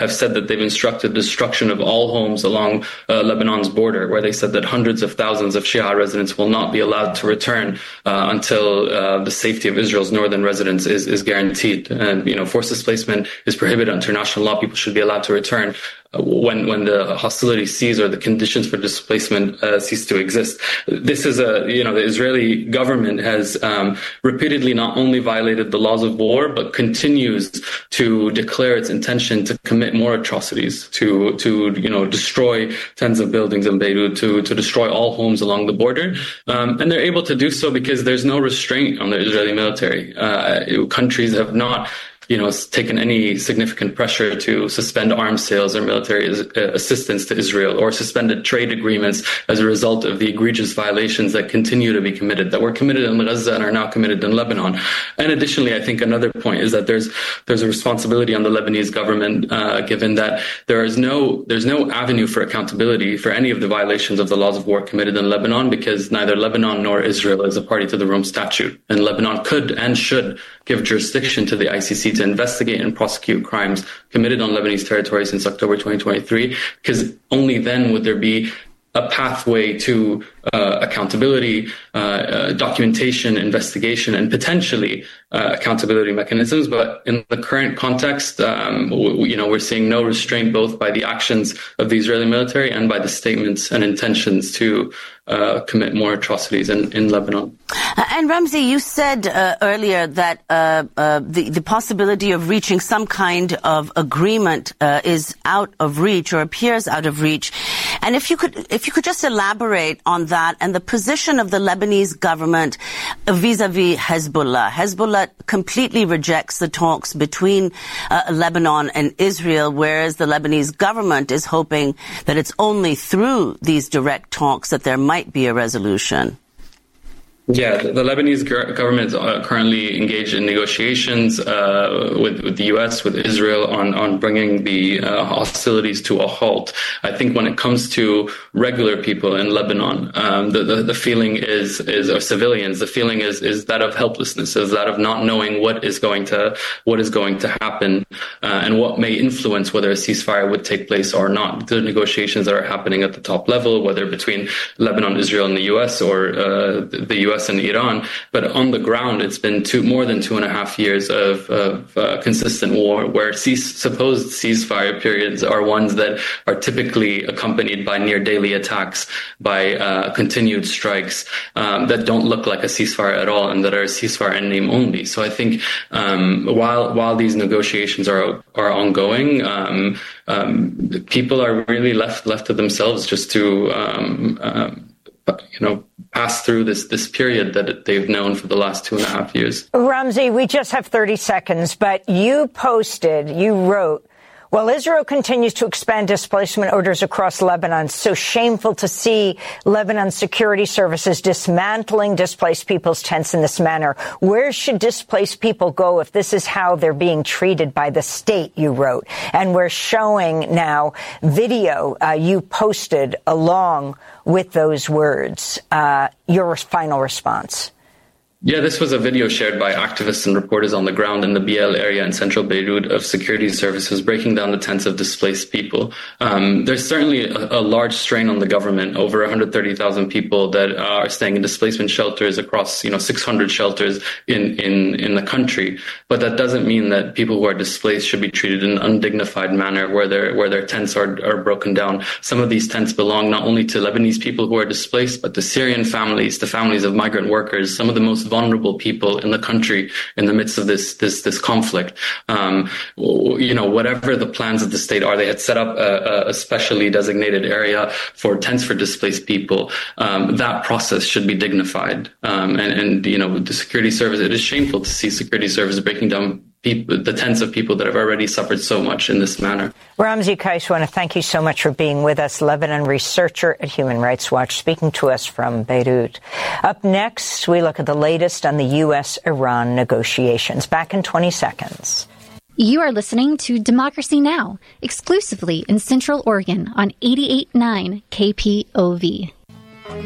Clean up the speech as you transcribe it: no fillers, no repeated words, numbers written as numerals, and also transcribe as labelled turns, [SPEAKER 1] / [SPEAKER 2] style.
[SPEAKER 1] have said that they've instructed destruction of all homes along Lebanon's border, where they said that hundreds of thousands of Shia residents will not be allowed to return until the safety of Israel's northern residents is guaranteed. And, forced displacement is prohibited under international law. People should be allowed to return when the hostility cease or the conditions for displacement cease to exist. This is the Israeli government has repeatedly not only violated the laws of war, but continues to declare its intention to commit more atrocities, to destroy tens of buildings in Beirut, to destroy all homes along the border. And they're able to do so because there's no restraint on the Israeli military. Countries have not taken any significant pressure to suspend arms sales or military assistance to Israel, or suspended trade agreements as a result of the egregious violations that continue to be committed, that were committed in Gaza and are now committed in Lebanon. And additionally, I think another point is that there's a responsibility on the Lebanese government, given that there's no avenue for accountability for any of the violations of the laws of war committed in Lebanon, because neither Lebanon nor Israel is a party to the Rome Statute. And Lebanon could and should give jurisdiction to the ICC to investigate and prosecute crimes committed on Lebanese territory since October 2023, because only then would there be a pathway to accountability, documentation, investigation, and potentially accountability mechanisms. But in the current context, we're seeing no restraint both by the actions of the Israeli military and by the statements and intentions to commit more atrocities in Lebanon.
[SPEAKER 2] And Ramzi, you said earlier that the possibility of reaching some kind of agreement is out of reach, or appears out of reach. And if you could just elaborate on that and the position of the Lebanese government vis-a-vis Hezbollah. Hezbollah completely rejects the talks between Lebanon and Israel, whereas the Lebanese government is hoping that it's only through these direct talks that there might be a resolution.
[SPEAKER 1] Yeah, the Lebanese government is currently engaged in negotiations with the U.S., with Israel, on bringing the hostilities to a halt. I think when it comes to regular people in Lebanon, the feeling is or civilians, the feeling is that of helplessness, is that of not knowing what is going to happen, and what may influence whether a ceasefire would take place or not. The negotiations that are happening at the top level, whether between Lebanon, Israel, and the U.S., or the U.S. and Iran, but on the ground, it's been more than 2.5 years of consistent war, where supposed ceasefire periods are ones that are typically accompanied by near daily attacks, by continued strikes that don't look like a ceasefire at all, and that are a ceasefire in name only. So I think while these negotiations are ongoing, people are really left to themselves just to pass through this period that they've known for the last 2.5 years.
[SPEAKER 3] Ramzi, we just have 30 seconds, but you wrote, while Israel continues to expand displacement orders across Lebanon, so shameful to see Lebanon's security services dismantling displaced people's tents in this manner. Where should displaced people go if this is how they're being treated by the state, you wrote? And we're showing now video you posted along with those words. Your final response.
[SPEAKER 1] Yeah, this was a video shared by activists and reporters on the ground in the BL area in central Beirut of security services breaking down the tents of displaced people. There's certainly a large strain on the government, over 130,000 people that are staying in displacement shelters across 600 shelters in the country. But that doesn't mean that people who are displaced should be treated in an undignified manner where their tents are broken down. Some of these tents belong not only to Lebanese people who are displaced, but to Syrian families, to families of migrant workers, some of the most vulnerable people in the country in the midst of this conflict. Whatever the plans of the state are, they had set up a specially designated area for tents for displaced people. That process should be dignified. And the security service, it is shameful to see security service breaking down the tens of people that have already suffered so much in this manner.
[SPEAKER 3] Ramzi Qais, I want to thank you so much for being with us, Lebanon researcher at Human Rights Watch, speaking to us from Beirut. Up next, we look at the latest on the U.S.-Iran negotiations. Back in 20 seconds.
[SPEAKER 4] You are listening to Democracy Now!, exclusively in Central Oregon on 88.9 KPOV.